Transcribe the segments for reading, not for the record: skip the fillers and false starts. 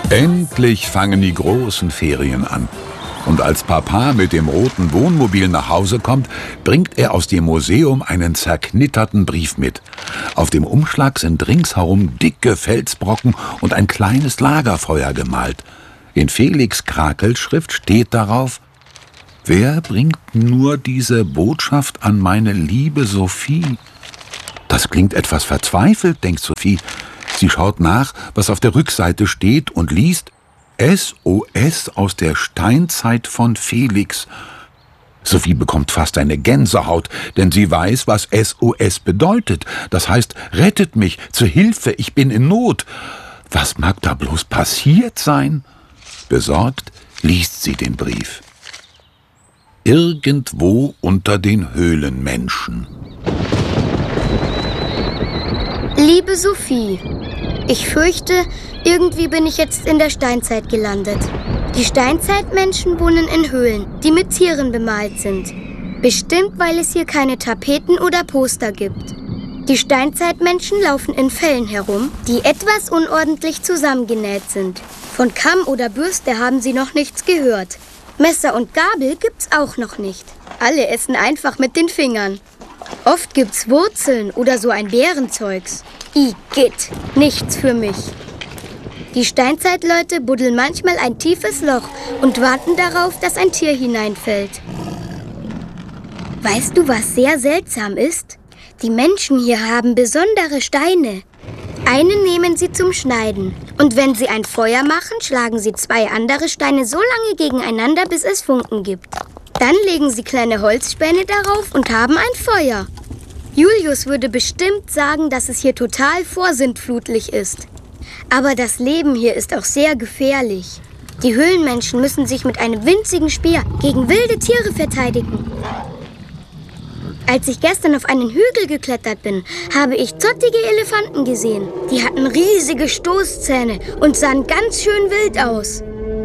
Endlich fangen die großen Ferien an. Und als Papa mit dem roten Wohnmobil nach Hause kommt, bringt er aus dem Museum einen zerknitterten Brief mit. Auf dem Umschlag sind ringsherum dicke Felsbrocken und ein kleines Lagerfeuer gemalt. In Felix Krakelschrift steht darauf: Wer bringt nur diese Botschaft an meine liebe Sophie? Das klingt etwas verzweifelt, denkt Sophie. Sie schaut nach, was auf der Rückseite steht und liest: SOS aus der Steinzeit von Felix. Sophie bekommt fast eine Gänsehaut, denn sie weiß, was SOS bedeutet. Das heißt, rettet mich, zu Hilfe, ich bin in Not. Was mag da bloß passiert sein? Besorgt liest sie den Brief. Irgendwo unter den Höhlenmenschen. Liebe Sophie, ich fürchte, irgendwie bin ich jetzt in der Steinzeit gelandet. Die Steinzeitmenschen wohnen in Höhlen, die mit Tieren bemalt sind. Bestimmt, weil es hier keine Tapeten oder Poster gibt. Die Steinzeitmenschen laufen in Fellen herum, die etwas unordentlich zusammengenäht sind. Von Kamm oder Bürste haben sie noch nichts gehört. Messer und Gabel gibt's auch noch nicht. Alle essen einfach mit den Fingern. Oft gibt's Wurzeln oder so ein Beerenzeugs. Igitt, nichts für mich. Die Steinzeitleute buddeln manchmal ein tiefes Loch und warten darauf, dass ein Tier hineinfällt. Weißt du, was sehr seltsam ist? Die Menschen hier haben besondere Steine. Einen nehmen sie zum Schneiden. Und wenn sie ein Feuer machen, schlagen sie 2 andere Steine so lange gegeneinander, bis es Funken gibt. Dann legen sie kleine Holzspäne darauf und haben ein Feuer. Julius würde bestimmt sagen, dass es hier total vorsintflutlich ist. Aber das Leben hier ist auch sehr gefährlich. Die Höhlenmenschen müssen sich mit einem winzigen Speer gegen wilde Tiere verteidigen. Als ich gestern auf einen Hügel geklettert bin, habe ich zottige Elefanten gesehen. Die hatten riesige Stoßzähne und sahen ganz schön wild aus.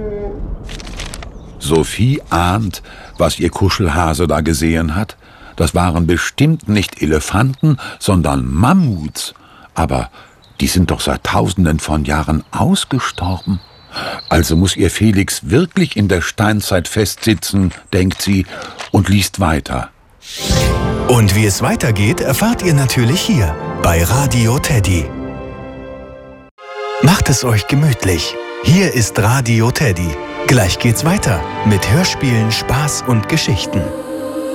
Sophie ahnt, was ihr Kuschelhase da gesehen hat. Das waren bestimmt nicht Elefanten, sondern Mammuts. Aber die sind doch seit Tausenden von Jahren ausgestorben. Also muss ihr Felix wirklich in der Steinzeit festsitzen, denkt sie und liest weiter. Und wie es weitergeht, erfahrt ihr natürlich hier bei Radio Teddy. Macht es euch gemütlich. Hier ist Radio Teddy. Gleich geht's weiter mit Hörspielen, Spaß und Geschichten.